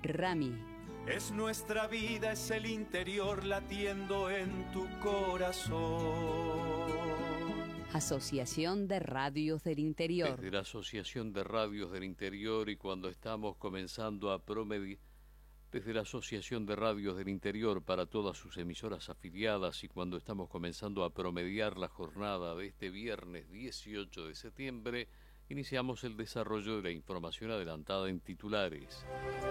Rami. Es nuestra vida, es el interior latiendo en tu corazón. Asociación de Radios del Interior. Desde la Asociación de Radios del Interior y cuando estamos comenzando a promediar, desde la Asociación de Radios del Interior para todas sus emisoras afiliadas y cuando estamos comenzando a promediar la jornada de este viernes 18 de septiembre, iniciamos el desarrollo de la información adelantada en titulares.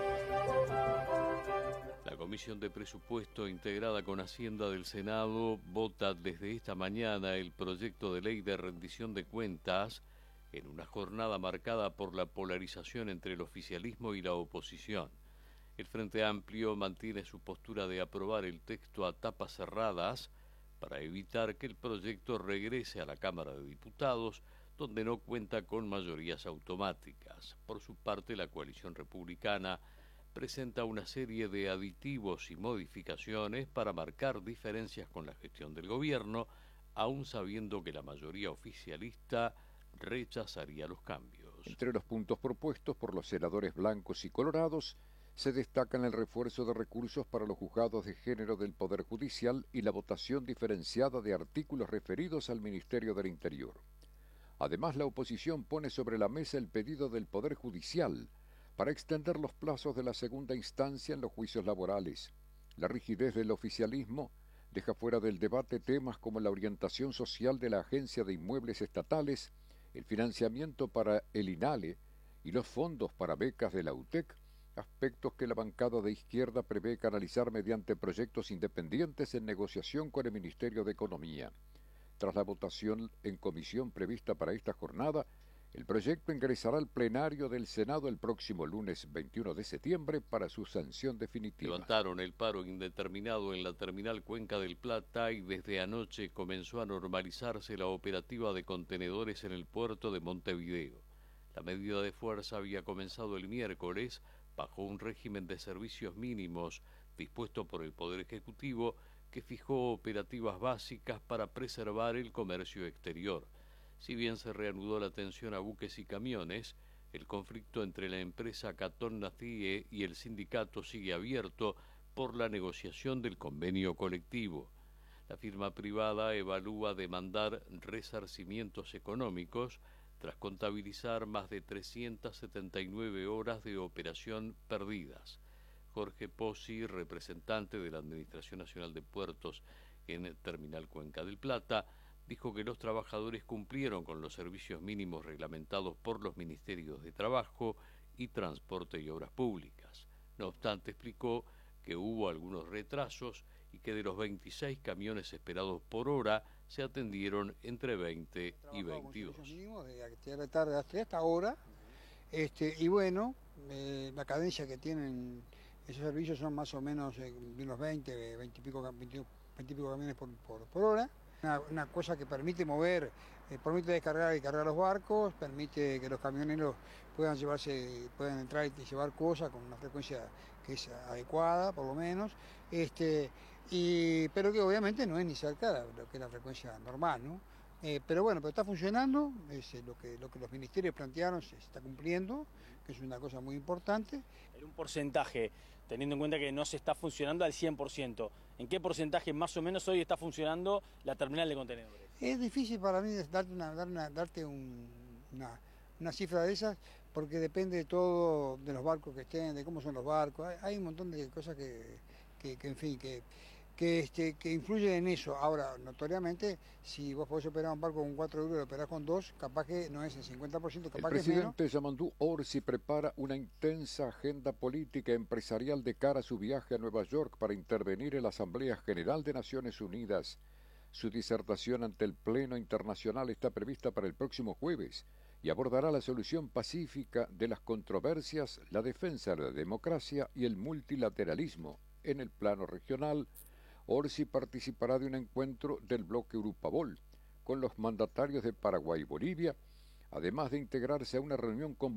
La Comisión de Presupuesto integrada con Hacienda del Senado vota desde esta mañana el proyecto de ley de rendición de cuentas en una jornada marcada por la polarización entre el oficialismo y la oposición. El Frente Amplio mantiene su postura de aprobar el texto a tapas cerradas para evitar que el proyecto regrese a la Cámara de Diputados, donde no cuenta con mayorías automáticas. Por su parte, la coalición republicana presenta una serie de aditivos y modificaciones para marcar diferencias con la gestión del gobierno, aun sabiendo que la mayoría oficialista rechazaría los cambios. Entre los puntos propuestos por los senadores blancos y colorados se destacan el refuerzo de recursos para los juzgados de género del Poder Judicial y la votación diferenciada de artículos referidos al Ministerio del Interior. Además, la oposición pone sobre la mesa el pedido del Poder Judicial para extender los plazos de la segunda instancia en los juicios laborales. La rigidez del oficialismo deja fuera del debate temas como la orientación social de la Agencia de Inmuebles Estatales, el financiamiento para el INALE y los fondos para becas de la UTEC, aspectos que la bancada de izquierda prevé canalizar mediante proyectos independientes en negociación con el Ministerio de Economía. Tras la votación en comisión prevista para esta jornada, el proyecto ingresará al plenario del Senado el próximo lunes 21 de septiembre para su sanción definitiva. Levantaron el paro indeterminado en la terminal Cuenca del Plata y desde anoche comenzó a normalizarse la operativa de contenedores en el puerto de Montevideo. La medida de fuerza había comenzado el miércoles bajo un régimen de servicios mínimos dispuesto por el Poder Ejecutivo que fijó operativas básicas para preservar el comercio exterior. Si bien se reanudó la atención a buques y camiones, el conflicto entre la empresa Catón Nacie y el sindicato sigue abierto por la negociación del convenio colectivo. La firma privada evalúa demandar resarcimientos económicos tras contabilizar más de 379 horas de operación perdidas. Jorge Pozzi, representante de la Administración Nacional de Puertos en Terminal Cuenca del Plata, dijo que los trabajadores cumplieron con los servicios mínimos reglamentados por los Ministerios de Trabajo y Transporte y Obras Públicas. No obstante, explicó que hubo algunos retrasos y que de los 26 camiones esperados por hora se atendieron entre 20 y 22. Mínimos de actividad de tarde hasta ahora, y bueno, la cadencia que tienen esos servicios son más o menos de unos 20 y pico camiones por hora. Una cosa que permite mover, permite descargar y cargar los barcos, permite que los camioneros puedan entrar y llevar cosas con una frecuencia que es adecuada, por lo menos, pero que obviamente no es ni cerca de lo que es la frecuencia normal, ¿no? Pero está funcionando, es lo que los ministerios plantearon se está cumpliendo, que es una cosa muy importante. En un porcentaje, teniendo en cuenta que no se está funcionando al 100%, ¿en qué porcentaje más o menos hoy está funcionando la terminal de contenedores? Es difícil para mí darte una cifra de esas, porque depende de todo, de los barcos que estén, de cómo son los barcos. Hay un montón de cosas que influyen en eso. Ahora, notoriamente, si vos podés operar un barco con 4 euros y lo operás con 2, capaz que no es el 50%, capaz que es menos. El presidente Yamandú Orsi prepara una intensa agenda política empresarial de cara a su viaje a Nueva York para intervenir en la Asamblea General de Naciones Unidas. Su disertación ante el Pleno Internacional está prevista para el próximo jueves y abordará la solución pacífica de las controversias, la defensa de la democracia y el multilateralismo en el plano regional. Orsi participará de un encuentro del bloque Europabol con los mandatarios de Paraguay y Bolivia, además de integrarse a una reunión con